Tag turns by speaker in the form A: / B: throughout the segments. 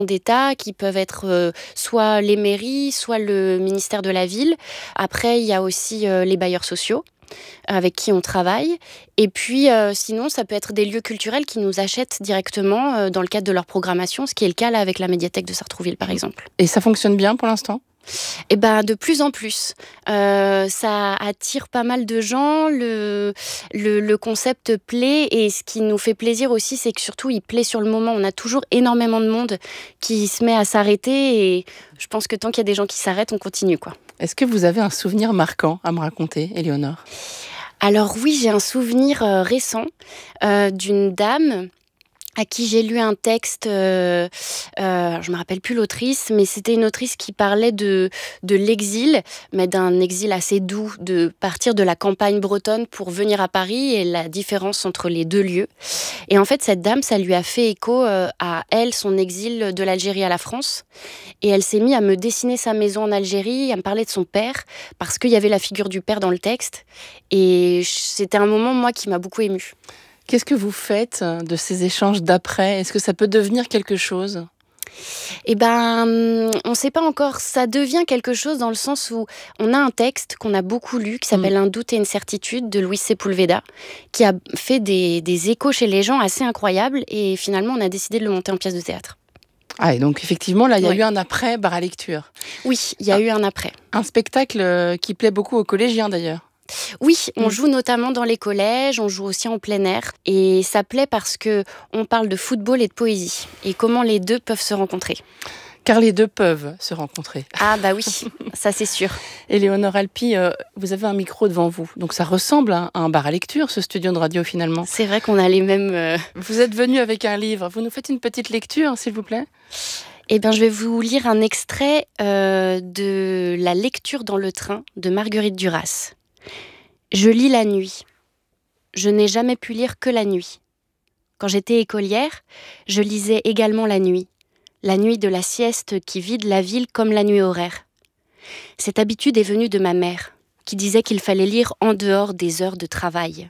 A: d'État qui peuvent être soit les mairies, soit le ministère de la Ville. Après, il y a aussi les bailleurs sociaux avec qui on travaille. Et puis, sinon, ça peut être des lieux culturels qui nous achètent directement dans le cadre de leur programmation, ce qui est le cas là avec la médiathèque de Sartrouville, par exemple.
B: Et ça fonctionne bien pour l'instant ?
A: Eh ben, de plus en plus. Ça attire pas mal de gens, le concept plaît, et ce qui nous fait plaisir aussi, c'est que surtout, il plaît sur le moment. On a toujours énormément de monde qui se met à s'arrêter, et je pense que tant qu'il y a des gens qui s'arrêtent, on continue, quoi.
B: Est-ce que vous avez un souvenir marquant à me raconter, Éléonore ?
A: Alors oui, j'ai un souvenir récent d'une dame à qui j'ai lu un texte, je me rappelle plus l'autrice, mais c'était une autrice qui parlait de l'exil, mais d'un exil assez doux, de partir de la campagne bretonne pour venir à Paris et la différence entre les deux lieux. Et en fait, cette dame, ça lui a fait écho à elle, son exil de l'Algérie à la France. Et elle s'est mise à me dessiner sa maison en Algérie, à me parler de son père, parce qu'il y avait la figure du père dans le texte. Et c'était un moment, moi, qui m'a beaucoup émue.
B: Qu'est-ce que vous faites de ces échanges d'après ? Est-ce que ça peut devenir quelque chose ?
A: Eh ben, on ne sait pas encore. Ça devient quelque chose dans le sens où on a un texte qu'on a beaucoup lu qui s'appelle Un doute et une certitude de Luis Sepúlveda, qui a fait des échos chez les gens assez incroyables, et finalement on a décidé de le monter en pièce de théâtre.
B: Ah, et donc effectivement, là, il y a eu un après bar à lecture.
A: Oui, il y a eu un après.
B: Un spectacle qui plaît beaucoup aux collégiens d'ailleurs.
A: Oui, on joue notamment dans les collèges, on joue aussi en plein air. Et ça plaît parce qu'on parle de football et de poésie. Et comment les deux peuvent se rencontrer.
B: Car les deux peuvent se rencontrer.
A: Ah bah oui, ça c'est sûr.
B: Éléonore Alpi, vous avez un micro devant vous. Donc ça ressemble à un bar à lecture, ce studio de radio finalement.
A: C'est vrai qu'on a les mêmes...
B: Vous êtes venu avec un livre. Vous nous faites une petite lecture, s'il vous plaît ?
A: Eh bien, je vais vous lire un extrait de La lecture dans le train de Marguerite Duras. Je lis la nuit. Je n'ai jamais pu lire que la nuit. Quand j'étais écolière, je lisais également la nuit de la sieste qui vide la ville comme la nuit horaire. Cette habitude est venue de ma mère, qui disait qu'il fallait lire en dehors des heures de travail.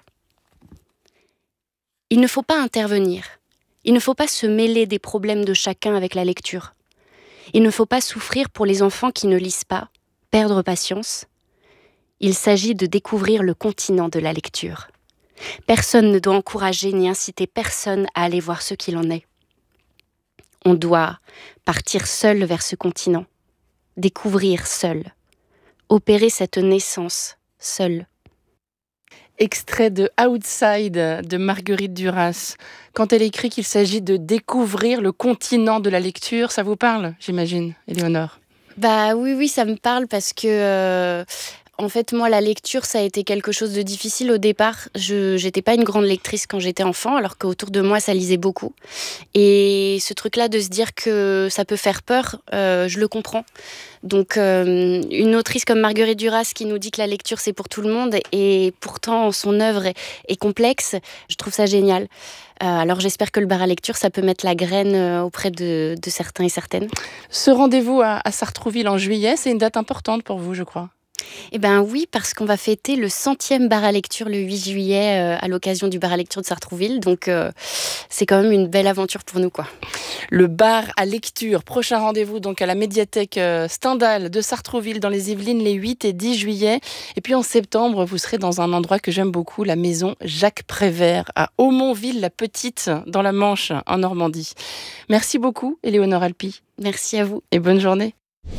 A: Il ne faut pas intervenir. Il ne faut pas se mêler des problèmes de chacun avec la lecture. Il ne faut pas souffrir pour les enfants qui ne lisent pas, perdre patience. Il s'agit de découvrir le continent de la lecture. Personne ne doit encourager ni inciter personne à aller voir ce qu'il en est. On doit partir seul vers ce continent, découvrir seul, opérer cette naissance seul.
B: Extrait de Outside de Marguerite Duras. Quand elle écrit qu'il s'agit de découvrir le continent de la lecture, ça vous parle, j'imagine, Éléonore ?
A: Bah oui, ça me parle parce que... En fait, moi, la lecture, ça a été quelque chose de difficile au départ. Je n'étais pas une grande lectrice quand j'étais enfant, alors qu'autour de moi, ça lisait beaucoup. Et ce truc-là de se dire que ça peut faire peur, je le comprends. Donc, une autrice comme Marguerite Duras qui nous dit que la lecture, c'est pour tout le monde, et pourtant, son œuvre est complexe, je trouve ça génial. Alors, j'espère que le bar à lecture, ça peut mettre la graine auprès de certains et certaines.
B: Ce rendez-vous à Sartrouville en juillet, c'est une date importante pour vous, je crois.
A: Eh bien oui, parce qu'on va fêter le 100e bar à lecture le 8 juillet à l'occasion du bar à lecture de Sartrouville. Donc c'est quand même une belle aventure pour nous, quoi.
B: Le bar à lecture, prochain rendez-vous donc à la médiathèque Stendhal de Sartrouville dans les Yvelines les 8 et 10 juillet. Et puis en septembre, vous serez dans un endroit que j'aime beaucoup, la maison Jacques Prévert à Aumonville-la-Petite dans la Manche en Normandie. Merci beaucoup, Éléonore Alpi.
A: Merci à vous.
B: Et bonne journée.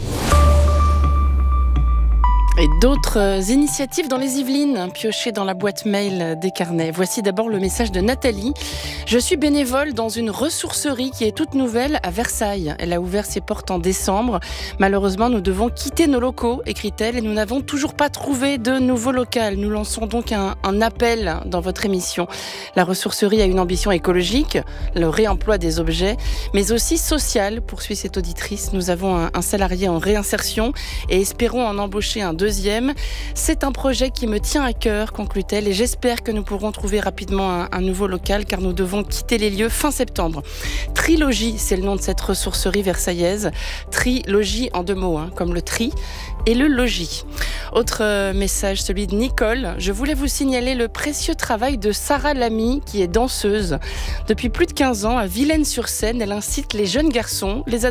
B: Et d'autres initiatives dans les Yvelines, piochées dans la boîte mail des carnets. Voici d'abord le message de Nathalie. Je suis bénévole dans une ressourcerie qui est toute nouvelle à Versailles. Elle a ouvert ses portes en décembre. Malheureusement, nous devons quitter nos locaux, écrit-elle, et nous n'avons toujours pas trouvé de nouveau local. Nous lançons donc un appel dans votre émission. La ressourcerie a une ambition écologique, le réemploi des objets, mais aussi sociale, poursuit cette auditrice. Nous avons un salarié en réinsertion et espérons en embaucher un deuxième. C'est un projet qui me tient à cœur, conclut-elle, et j'espère que nous pourrons trouver rapidement un nouveau local car nous devons quitter les lieux fin septembre. Trilogie, c'est le nom de cette ressourcerie versaillaise. Trilogie en 2 mots, comme le tri et le logis. Autre message, celui de Nicole. Je voulais vous signaler le précieux travail de Sarah Lamy, qui est danseuse. Depuis plus de 15 ans, à Villaines-sur-Seine, elle incite les jeunes garçons, les